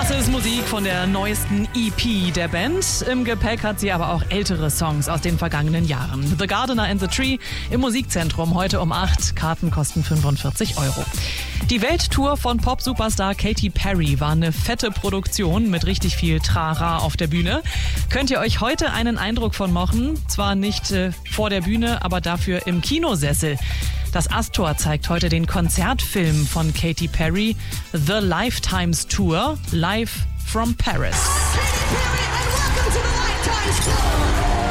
Das ist Musik von der neuesten EP der Band. Im Gepäck hat sie aber auch ältere Songs aus den vergangenen Jahren. The Gardener and the Tree im Musikzentrum heute um 8. Karten kosten 45 €. Die Welttour von Pop-Superstar Katy Perry war eine fette Produktion mit richtig viel Trara auf der Bühne. Könnt ihr euch heute einen Eindruck von machen? Zwar nicht vor der Bühne, aber dafür im Kinosessel. Das Astor zeigt heute den Konzertfilm von Katy Perry, The Lifetimes Tour, live from Paris. Katy Perry, and welcome to the Lifetimes Tour.